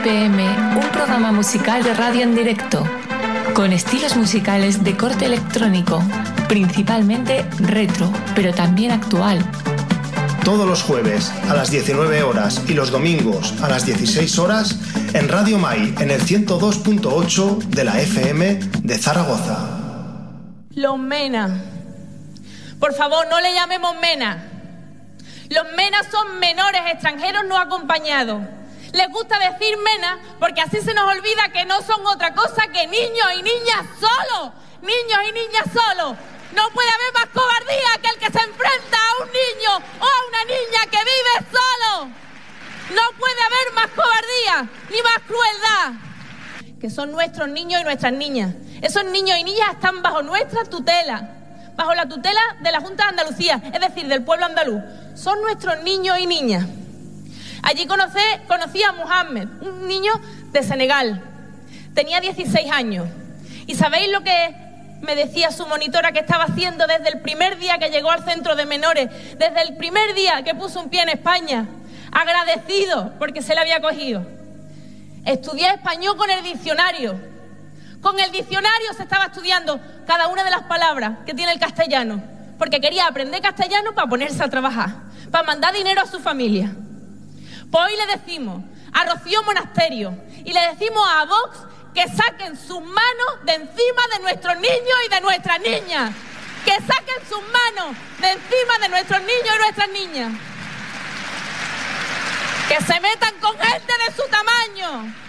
PM, un programa musical de radio en directo, con estilos musicales de corte electrónico, principalmente retro, pero también actual. Todos los jueves a las 19 horas y los domingos a las 16 horas en Radio Mai, en el 102.8 de la FM de Zaragoza. Los MENA. Por favor, no le llamemos MENA. Los MENA son menores extranjeros no acompañados. Les gusta decir MENA porque así se nos olvida que no son otra cosa que niños y niñas solos. Niños y niñas solos. No puede haber más cobardía que el que se enfrenta a un niño o a una niña que vive solo. No puede haber más cobardía ni más crueldad. Que son nuestros niños y nuestras niñas. Esos niños y niñas están bajo nuestra tutela, bajo la tutela de la Junta de Andalucía, es decir, del pueblo andaluz. Son nuestros niños y niñas. Allí conocí a Mohamed, un niño de Senegal. Tenía 16 años. ¿Y sabéis lo que me decía su monitora que estaba haciendo desde el primer día que llegó al centro de menores? Desde el primer día que puso un pie en España. Agradecido porque se le había cogido. Estudié español con el diccionario. Con el diccionario se estaba estudiando cada una de las palabras que tiene el castellano. Porque quería aprender castellano para ponerse a trabajar. Para mandar dinero a su familia. Pues hoy le decimos a Rocío Monasterio y le decimos a Vox que saquen sus manos de encima de nuestros niños y de nuestras niñas. Que saquen sus manos de encima de nuestros niños y nuestras niñas. Que se metan con gente de su tamaño.